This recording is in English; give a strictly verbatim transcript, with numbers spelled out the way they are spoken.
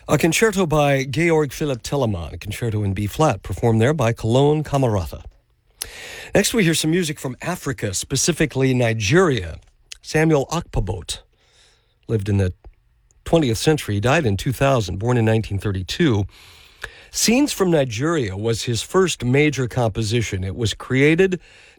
A concerto by Georg Philipp Telemann, a concerto in B-flat, performed there by Cologne Camerata. Next, we hear some music from Africa, specifically Nigeria. Samuel Okpebholo lived in the twentieth century. He died in two thousand, born in nineteen thirty-two. Scenes from Nigeria was his first major composition. It was created